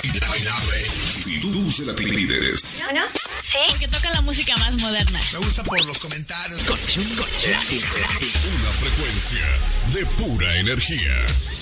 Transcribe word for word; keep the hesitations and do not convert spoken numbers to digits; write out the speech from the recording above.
La bailable. Si tú se la pides. ¿No? ¿Sí? Porque toca la música más moderna. Me gusta por los comentarios. Una frecuencia de pura energía.